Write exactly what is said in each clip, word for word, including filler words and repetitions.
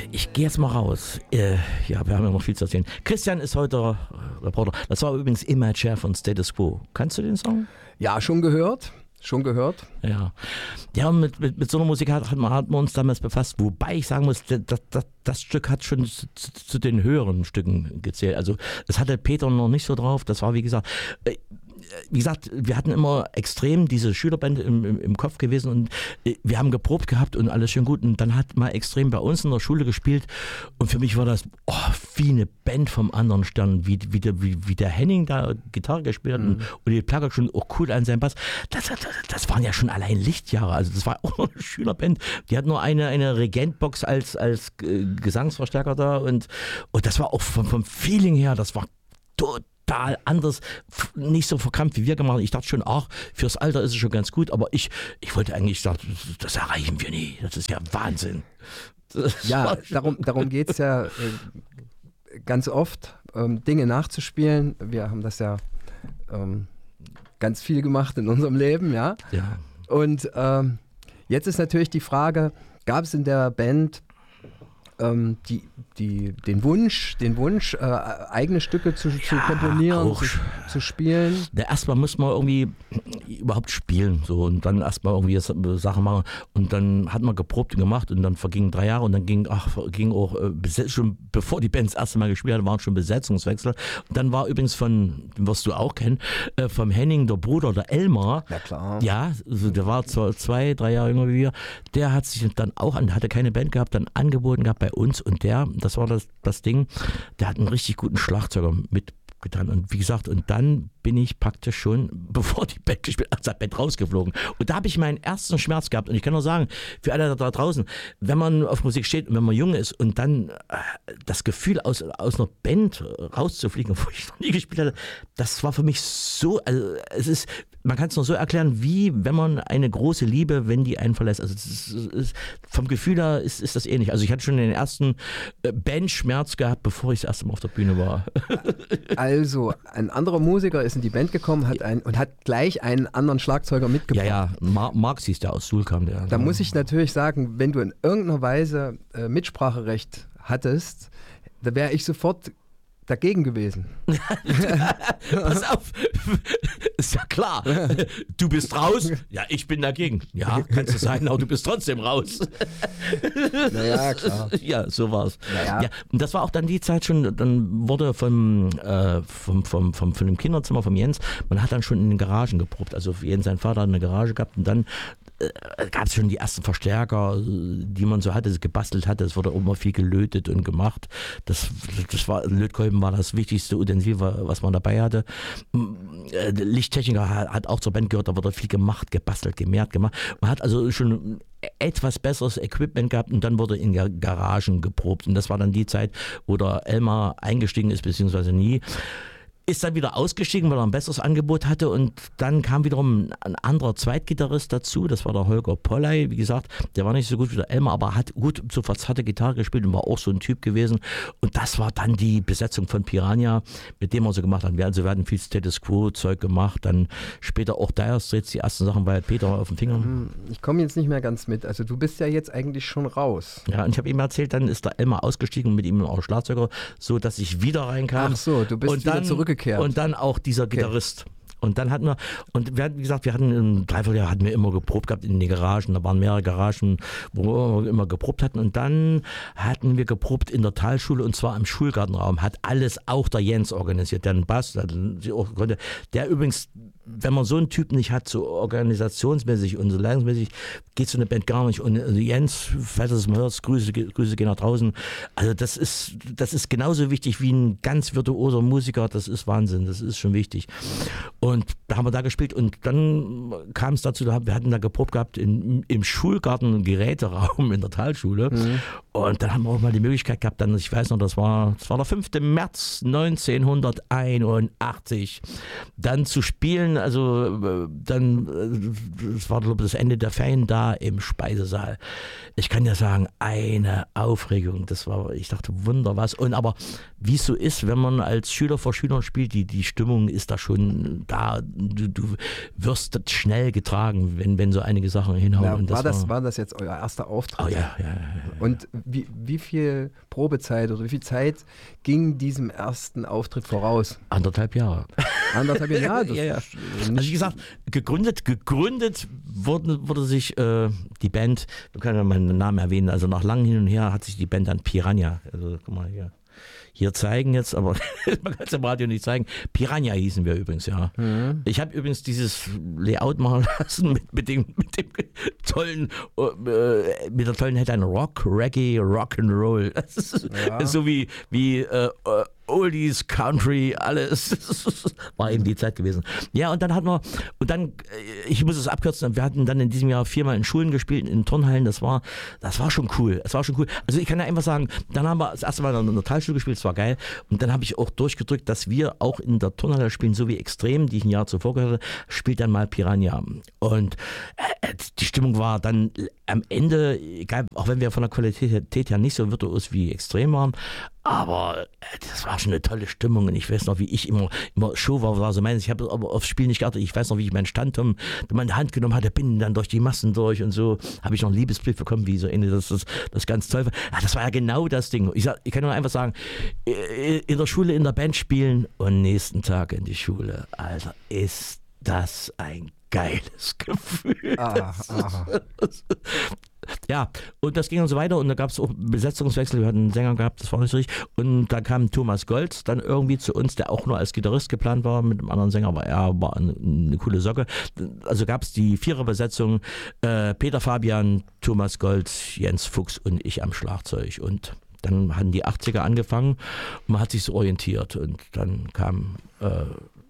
ich gehe jetzt mal raus. Äh, ja, wir haben ja noch viel zu erzählen. Christian ist heute Reporter. Das war übrigens Imagine von Status Quo. Kannst du den Song? Ja, schon gehört. Schon gehört? Ja. Ja, und mit, mit, mit so einer Musik hat, hat, man, hat man uns damals befasst. Wobei ich sagen muss, das, das, das Stück hat schon zu, zu den höheren Stücken gezählt. Also, das hatte Peter noch nicht so drauf. Das war, wie gesagt, äh, wie gesagt, wir hatten immer extrem diese Schülerband im, im, im Kopf gewesen und wir haben geprobt gehabt und alles schön gut. Und dann hat mal extrem bei uns in der Schule gespielt und für mich war das oh, wie eine Band vom anderen Stern, wie, wie, der, wie, wie der Henning da Gitarre gespielt hat mhm. und, und die Plagger schon oh, cool an seinem Bass. Das, das, das waren ja schon allein Lichtjahre. Also das war auch noch eine Schülerband. Die hat nur eine, eine Regentbox als, als Gesangsverstärker da und, und das war auch vom, vom Feeling her, das war total total anders, nicht so verkrampft wie wir gemacht haben. Ich dachte schon, ach, fürs Alter ist es schon ganz gut, aber ich, ich wollte eigentlich sagen, das erreichen wir nie. Das ist ja Wahnsinn. Das ja, darum, darum geht es ja äh, ganz oft, ähm, Dinge nachzuspielen. Wir haben das ja ähm, ganz viel gemacht in unserem Leben, ja. ja. Und ähm, jetzt ist natürlich die Frage, gab es in der Band ähm, die, die, den Wunsch, den Wunsch äh, eigene Stücke zu, ja, zu komponieren, zu, zu spielen? Ja, erstmal muss man irgendwie überhaupt spielen so und dann erstmal irgendwie Sachen machen und dann hat man geprobt und gemacht und dann vergingen drei Jahre und dann ging, ach, ging auch, äh, schon bevor die Band das erste Mal gespielt hat, waren schon Besetzungswechsel. Und dann war übrigens von, den wirst du auch kennen, äh, vom Henning, der Bruder, der Elmar. Ja klar. Ja, also der war zwar zwei, drei Jahre jünger wie wir, der hat sich dann auch an, hatte keine Band gehabt, dann angeboten gehabt bei uns und der, das war das, das Ding, der hat einen richtig guten Schlagzeuger mitgetan und wie gesagt, und dann bin ich praktisch schon, bevor die Band gespielt hat, aus der Band rausgeflogen. Und da habe ich meinen ersten Schmerz gehabt und ich kann nur sagen, für alle da draußen, wenn man auf Musik steht und wenn man jung ist und dann äh, das Gefühl aus, aus einer Band rauszufliegen, obwohl ich noch nie gespielt hatte, das war für mich so, also es ist, man kann es nur so erklären, wie wenn man eine große Liebe, wenn die einen verlässt. Also es ist, es ist, vom Gefühl her ist, ist das ähnlich. Also ich hatte schon den ersten Bandschmerz gehabt, bevor ich das erste Mal auf der Bühne war. Also ein anderer Musiker ist in die Band gekommen hat ein, und hat gleich einen anderen Schlagzeuger mitgebracht. Ja, ja, Mar- Marx hieß der, aus Suhl kam der. Da muss ich natürlich sagen, wenn du in irgendeiner Weise äh, Mitspracherecht hattest, da wäre ich sofort dagegen gewesen. Pass auf, ist ja klar. Du bist raus, ja, ich bin dagegen. Ja, kannst du sein, aber du bist trotzdem raus. Naja, klar. Ja, so war's. Naja. Ja, und das war auch dann die Zeit schon, dann wurde vom, äh, vom, vom, vom, von dem Kinderzimmer vom Jens, man hat dann schon in den Garagen geprobt. Also Jens, sein Vater hat eine Garage gehabt und dann äh, gab es schon die ersten Verstärker, die man so hatte, gebastelt hatte. Es wurde auch immer viel gelötet und gemacht. Das, das war, Lötkolben war das wichtigste Utensil, was man dabei hatte. Lichttechniker hat auch zur Band gehört, da wurde viel gemacht, gebastelt, gemehrt, gemacht. Man hat also schon etwas besseres Equipment gehabt und dann wurde in Garagen geprobt. Und das war dann die Zeit, wo der Elmar eingestiegen ist, beziehungsweise nie. Ist dann wieder ausgestiegen, weil er ein besseres Angebot hatte und dann kam wiederum ein anderer Zweitgitarrist dazu, das war der Holger Polley, wie gesagt, der war nicht so gut wie der Elmar, aber hat gut so verzerrte Gitarre gespielt und war auch so ein Typ gewesen und das war dann die Besetzung von Piranha, mit dem wir so gemacht haben. Wir, also wir hatten viel Status Quo Zeug gemacht, dann später auch Dire Straits, die ersten Sachen bei Peter auf dem Finger. Ich komme jetzt nicht mehr ganz mit, also du bist ja jetzt eigentlich schon raus. Ja, und ich habe ihm erzählt, dann ist der Elmar ausgestiegen und mit ihm auch Schlagzeuger, so dass ich wieder reinkam. Ach so, du bist und wieder dann, zurückgekehrt. Und dann auch dieser Okay. Gitarrist. Und dann hatten wir, und wir hatten, wie gesagt, wir hatten im Dreivierteljahr hatten wir immer geprobt gehabt in den Garagen, da waren mehrere Garagen, wo wir immer geprobt hatten und dann hatten wir geprobt in der Talschule und zwar im Schulgartenraum, hat alles auch der Jens organisiert, der einen Bass, der, der übrigens, wenn man so einen Typ nicht hat, so organisationsmäßig und so leistungsmäßig, geht so eine Band gar nicht. Und Jens, falls du es mal hörst, Grüße, Grüße gehen nach draußen. Also das ist, das ist genauso wichtig wie ein ganz virtuoser Musiker. Das ist Wahnsinn, das ist schon wichtig. Und da haben wir da gespielt und dann kam es dazu, wir hatten da geprobt gehabt in, im Schulgarten, Geräteraum in der Talschule. Mhm. Und dann haben wir auch mal die Möglichkeit gehabt, dann, ich weiß noch, das war, das war der fünfte März neunzehnhunderteinundachtzig, dann zu spielen, also dann, das war glaube ich das Ende der Ferien da im Speisesaal. Ich kann ja sagen, eine Aufregung, das war, ich dachte, wunder was. Und aber wie es so ist, wenn man als Schüler vor Schülern spielt, die, die Stimmung ist da schon da, du, du wirst schnell getragen, wenn, wenn so einige Sachen hinhauen. Ja, und war, das das, war, war das jetzt euer erster Auftritt? Oh ja, ja, ja, ja. Und wie, wie viel Probezeit oder wie viel Zeit ging diesem ersten Auftritt voraus? Anderthalb Jahre. Anderthalb Jahre, ja. ja, ja. Also wie gesagt, gegründet, gegründet wurde, wurde sich äh, die Band, wir können ja mal einen Namen erwähnen, also nach langem Hin und Her hat sich die Band dann Piranha, also guck mal hier. Hier zeigen jetzt, aber man kann es im Radio nicht zeigen. Piranha hießen wir übrigens, ja. Mhm. Ich habe übrigens dieses Layout machen lassen mit, mit, dem, mit dem tollen, äh, mit der tollen Headline Rock, Reggae, Rock'n'Roll. Das ist ja. so wie, wie äh, Oldies, Country, alles. Das war eben die Zeit gewesen. Ja, und dann hatten wir, und dann, ich muss es abkürzen, wir hatten dann in diesem Jahr viermal in Schulen gespielt, in Turnhallen, das war, das war schon cool. Das war schon cool. Also ich kann ja einfach sagen, dann haben wir das erste Mal in der Talschule gespielt, das war geil. Und dann habe ich auch durchgedrückt, dass wir auch in der Turnhalle spielen, so wie Extrem, die ich ein Jahr zuvor gehört hatte, spielt dann mal Piranha. Und äh, die Stimmung war dann am Ende, egal, auch wenn wir von der Qualität her nicht so virtuos wie Extrem waren, aber das war schon eine tolle Stimmung und ich weiß noch, wie ich immer, immer Show war, war so meins. Ich habe aber aufs Spiel nicht geachtet. Ich weiß noch, wie ich meinen Stand um meine Hand genommen hatte, bin dann durch die Massen durch und so. Habe ich noch einen Liebesbrief bekommen, wie so Ende, das das, das ganz toll war. Ja, das war ja genau das Ding. Ich, sag, ich kann nur einfach sagen, in der Schule, in der Band spielen und nächsten Tag in die Schule. Alter, ist das ein geiles Gefühl. Ah, ah. Ja, und das ging dann so weiter und da gab es auch Besetzungswechsel, wir hatten einen Sänger gehabt, das war nicht so richtig. Und dann kam Thomas Goltz dann irgendwie zu uns, der auch nur als Gitarrist geplant war, mit einem anderen Sänger, aber er war eine, eine coole Socke. Also gab es die Viererbesetzung, äh, Peter Fabian, Thomas Goltz, Jens Fuchs und ich am Schlagzeug. Und dann hatten die achtziger angefangen und man hat sich so orientiert und dann kam äh,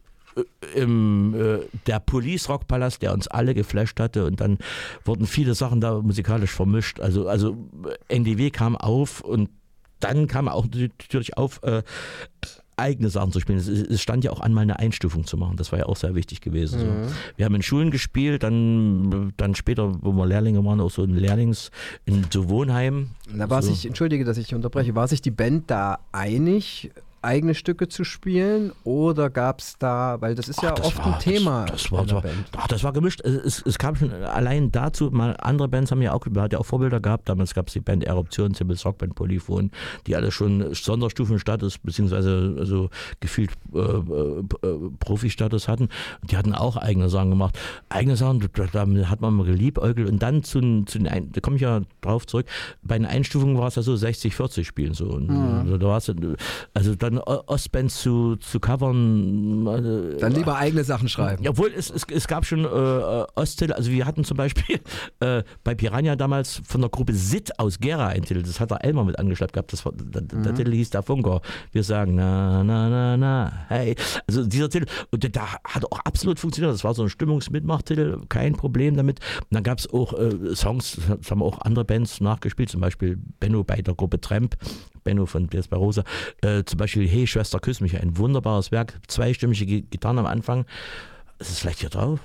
im äh, der Police Rock Palast, der uns alle geflasht hatte und dann wurden viele Sachen da musikalisch vermischt. Also, also N D W kam auf und dann kam auch natürlich auf, äh, eigene Sachen zu spielen. Es, es stand ja auch an, mal eine Einstufung zu machen. Das war ja auch sehr wichtig gewesen. Mhm. So. Wir haben in Schulen gespielt, dann, dann später, wo wir Lehrlinge waren, auch so in Lehrlings, in so Wohnheimen. Da war so. sich, entschuldige, dass ich unterbreche, war sich die Band da einig, eigene Stücke zu spielen oder gab es da, weil das ist ach, ja das oft war, ein Thema das, das war, das war, ach, das war gemischt, es, es kam schon allein dazu, mal andere Bands haben ja auch, man hat ja auch Vorbilder gehabt, damals gab es die Band Eruption, Sibyls Rockband, Polyphon, die alle schon Sonderstufenstatus beziehungsweise also gefühlt äh, äh, Profi-Status hatten, die hatten auch eigene Sachen gemacht, eigene Sachen, da, da hat man mal geliebäugelt und dann zu, zu den, da komme ich ja drauf zurück, bei den Einstufungen war es ja so sechzig vierzig spielen so und mhm. also, da war es, also dann Ostbands zu, zu covern. Äh, Dann lieber eigene Sachen schreiben. Obwohl es, es, es gab schon äh, Osttitel, also wir hatten zum Beispiel äh, bei Piranha damals von der Gruppe Sid aus Gera einen Titel, das hat der Elmar mit angeschleppt gehabt, das war, der, mhm. der Titel hieß Der Funker. Wir sagen na, na, na, na, hey. Also dieser Titel, und der, der hat auch absolut funktioniert, das war so ein Stimmungsmitmachtitel, kein Problem damit. Und dann gab es auch äh, Songs, das haben auch andere Bands nachgespielt, zum Beispiel Benno bei der Gruppe Tramp, Benno von Desperosa, äh, zum Beispiel Hey Schwester, küss mich, ein wunderbares Werk, zweistimmige Gitarren am Anfang. Ist es vielleicht hier drauf?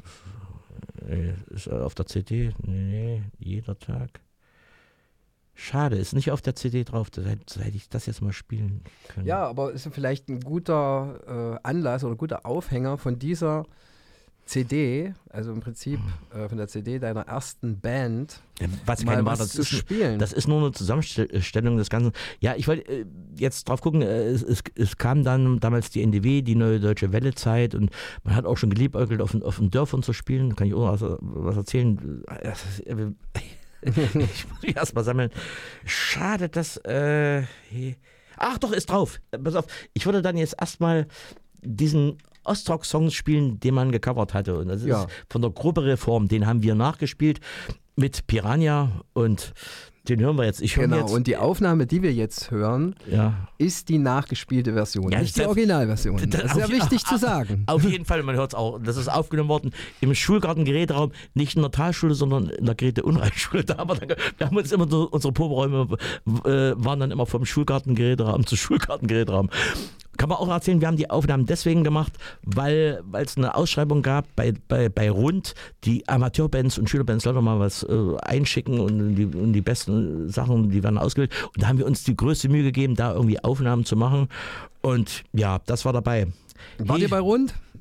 Ist auf der C D? Nee, jeder Tag. Schade, ist nicht auf der C D drauf, da hätte ich das jetzt mal spielen können. Ja, aber ist vielleicht ein guter äh, Anlass oder ein guter Aufhänger von dieser C D, also im Prinzip äh, von der C D deiner ersten Band, ja, was keine war, das zu ist, spielen. Das ist nur eine Zusammenstellung des Ganzen. Ja, ich wollte äh, jetzt drauf gucken, äh, es, es, es kam dann damals die N D W, die Neue Deutsche Welle-Zeit und man hat auch schon geliebäugelt, auf, auf den Dörfern zu spielen. Da kann ich auch also, was erzählen. Ich muss mich erstmal sammeln. Schade, dass äh, ach doch, ist drauf. Pass auf, ich würde dann jetzt erstmal diesen Ostrock-Songs spielen, den man gecovert hatte. Und das ja. ist von der Gruppe Reform, den haben wir nachgespielt mit Piranha und den hören wir jetzt. Ich höre genau, jetzt, und die Aufnahme, die wir jetzt hören, ja. ist die nachgespielte Version, ja, nicht die Originalversion. Das, das ist ja wichtig zu sagen. Auf jeden Fall, man hört es auch. Das ist aufgenommen worden im Schulgarten-Geräteraum, nicht in der Talschule, sondern in der Grete-Unreich-Schule. Da haben wir, dann, wir haben uns immer, so, unsere Proberäume äh, waren dann immer vom Schulgarten-Geräteraum zu Schulgarten-Geräteraum. Kann man auch erzählen, wir haben die Aufnahmen deswegen gemacht, weil es eine Ausschreibung gab bei, bei, bei Rund, die Amateurbands und Schülerbands sollen mal was äh, einschicken und die, und die besten Sachen, die werden ausgewählt. Und da haben wir uns die größte Mühe gegeben, da irgendwie Aufnahmen zu machen. Und ja, das war dabei. Wart ihr bei Rund?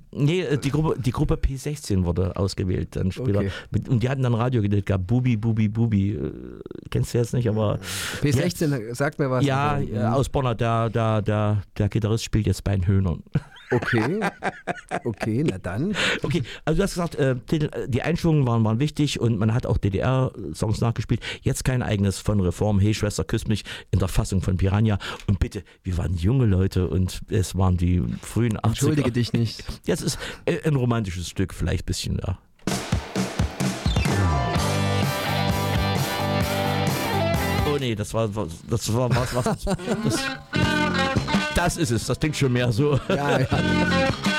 Nee, die Gruppe, die Gruppe P sechzehn wurde ausgewählt dann später. Okay. Mit, und die hatten dann Radio gedacht, gab Bubi, Bubi, Bubi. Äh, kennst du jetzt nicht, aber... P sechzehn, ja, sagt mir was. Ja, ja, aus Bonner, der, der, der, der Gitarrist spielt jetzt bei den Höhnern. Okay, okay, na dann. Okay, also du hast gesagt, äh, die Einschwungen waren, waren wichtig und man hat auch D D R-Songs nachgespielt. Jetzt kein eigenes von Reform, Hey Schwester, küss mich, in der Fassung von Piranha. Und bitte, wir waren junge Leute und es waren die frühen achtziger. Entschuldige dich nicht. Jetzt ist ein romantisches Stück, vielleicht ein bisschen, ja. Oh nee, das war, das war was, was, das, das ist es, das klingt schon mehr so. Ja, ja.